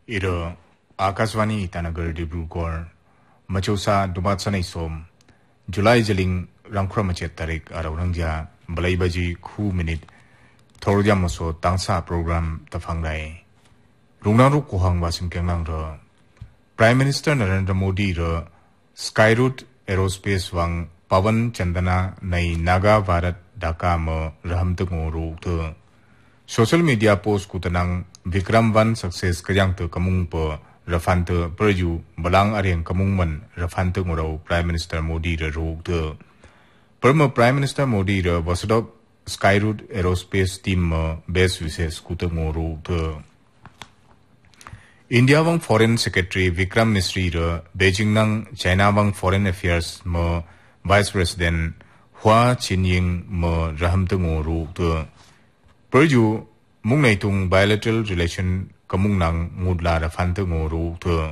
Iro Akaswani Itanagar Dibrugarh Machosa Dumatsanai Som July Jaling Rangkramachet Tarik Araurangja Balaibaji Khu Minute Thorjamaso Tangsa Program Tafangai Rungnaru Kohang Wasim Kenglang Ro Prime Minister Narendra Modi Ro Skyroot Aerospace Wang Pavan Chandana Nai Naga Bharat Dhaka Mo Rahamtungo Ro Social media post kutanang Vikram Van success kajang tu kamung po Rafante Perju Balang Ariang kamung man Rafante Ngorau Prime Minister Modi re rog tu. Perma Prime Minister Modi re wasadop Skyroot Aerospace team mo base vises kutango rog tu. India Wang Foreign Secretary Vikram Misri re Beijing nang China Wang Foreign Affairs mo Vice President Hua Chinying mo Rahamtungo rog tu. Perju mung naitung bilateral relation kamung nang ngudla Rafante ngoro tu.